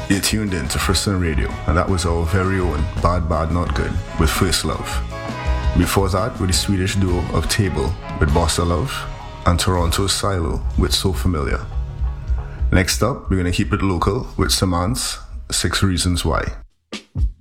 You tuned in to Friston Radio, and that was our very own Bad Bad Not Good with First Love. Before that, with the Swedish duo of Table with Bossa Love, and Toronto's Silo with So Familiar. Next up, we're going to keep it local with Samant's 6 Reasons Why.